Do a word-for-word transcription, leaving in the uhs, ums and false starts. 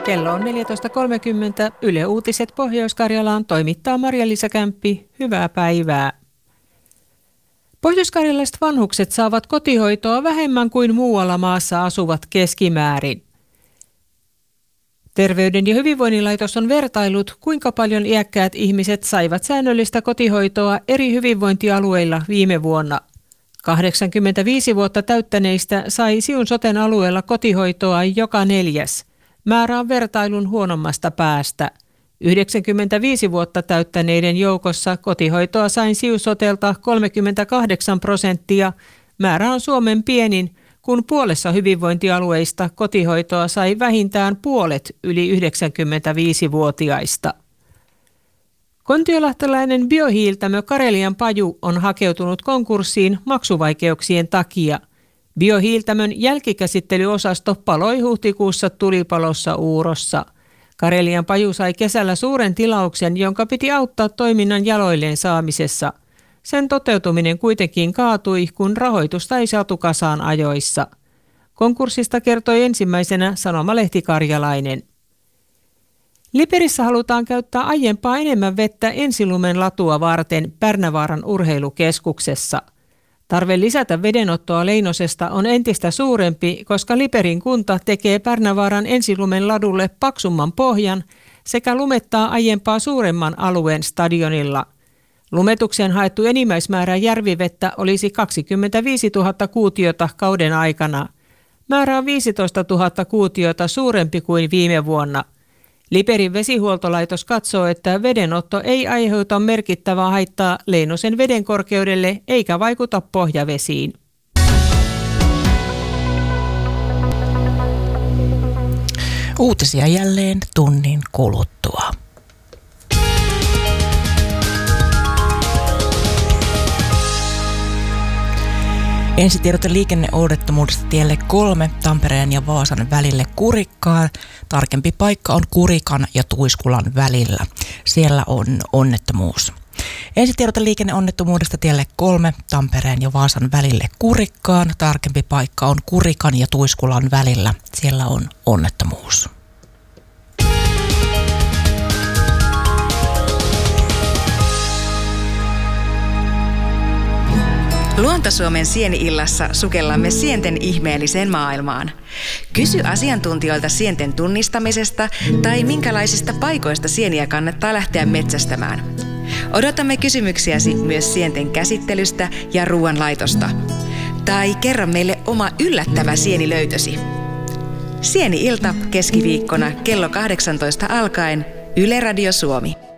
Kello on neljätoista kolmekymmentä. Yle Uutiset Pohjois-Karjalaan toimittaa Marja-Liisa Kämppi. Hyvää päivää. Pohjois-karjalaiset vanhukset saavat kotihoitoa vähemmän kuin muualla maassa asuvat keskimäärin. Terveyden ja hyvinvoinnin laitos on vertaillut, kuinka paljon iäkkäät ihmiset saivat säännöllistä kotihoitoa eri hyvinvointialueilla viime vuonna. kahdeksankymmentäviisi vuotta täyttäneistä sai Siun soten alueella kotihoitoa joka neljäs. Määrä on vertailun huonommasta päästä. yhdeksänkymmentäviisi vuotta täyttäneiden joukossa kotihoitoa sai Siun sotelta kolmekymmentäkahdeksan prosenttia. Määrä on Suomen pienin, kun puolessa hyvinvointialueista kotihoitoa sai vähintään puolet yli yhdeksänkymmentäviisivuotiaista. Kontiolahtelainen biohiiltämö Karelian Paju on hakeutunut konkurssiin maksuvaikeuksien takia. Biohiiltämön jälkikäsittelyosasto paloi huhtikuussa tulipalossa Uurossa. Karelian Paju sai kesällä suuren tilauksen, jonka piti auttaa toiminnan jaloilleen saamisessa. Sen toteutuminen kuitenkin kaatui, kun rahoitusta ei saatu kasaan ajoissa. Konkurssista kertoi ensimmäisenä sanomalehti Karjalainen. Liperissä halutaan käyttää aiempaa enemmän vettä ensilumen latua varten Pärnävaaran urheilukeskuksessa. Tarve lisätä vedenottoa Leinosesta on entistä suurempi, koska Liperin kunta tekee Pärnävaaran ensilumen ladulle paksumman pohjan sekä lumettaa aiempaa suuremman alueen stadionilla. Lumetukseen haettu enimmäismäärä järvivettä olisi kaksikymmentäviisituhatta kuutiota kauden aikana. Määrä on viisitoistatuhatta kuutiota suurempi kuin viime vuonna. Liperin vesihuoltolaitos katsoo, että vedenotto ei aiheuta merkittävää haittaa Leinosen veden korkeudelle eikä vaikuta pohjavesiin. Uutisia jälleen tunnin kuluttua. Ensitiedote liikenneonnettomuudesta tielle kolme Tampereen ja Vaasan välille Kurikkaan. Tarkempi paikka on Kurikan ja Tuiskulan välillä. Siellä on onnettomuus. Ensitiedote liikenneonnettomuudesta tielle kolme Tampereen ja Vaasan välille Kurikkaan. Tarkempi paikka on Kurikan ja Tuiskulan välillä. Siellä on onnettomuus. Luontosuomen Sieni-illassa sukellamme sienten ihmeelliseen maailmaan. Kysy asiantuntijoilta sienten tunnistamisesta tai minkälaisista paikoista sieniä kannattaa lähteä metsästämään. Odotamme kysymyksiäsi myös sienten käsittelystä ja ruoanlaitosta. Tai kerro meille oma yllättävä sienilöytösi. Sieni-ilta keskiviikkona kello kahdeksantoista alkaen Yle Radio Suomi.